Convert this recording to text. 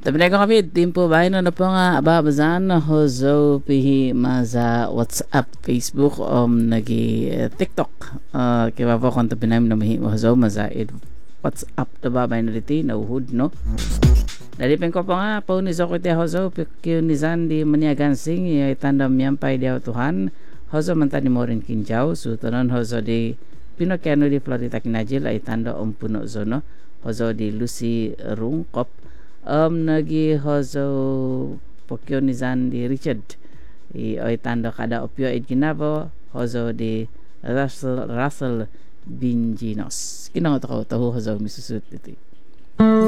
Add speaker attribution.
Speaker 1: Tapi ko kami timpo bahay na po nga babazan hozo pihi maza WhatsApp, Facebook nagi TikTok. Kaya po kung tapinam na mahi hozo maza WhatsApp na babay na diti na uhud no. Dalipin ko pa nga po ni Zokite hozo pikyo ni Zandi maniagan sing ay tandam yampay diaw Tuhan. Hozo mantani mo rin kinjaw sutonon hozo di Pinocchiano di Florida Kinajil ay tanda puno zono hozo di Lucy Rungkop nagi hozo pokionizan di Richard ay tanda kada opioid kinabo hozo di Russell Binginos kinang tahu hozo misusut iti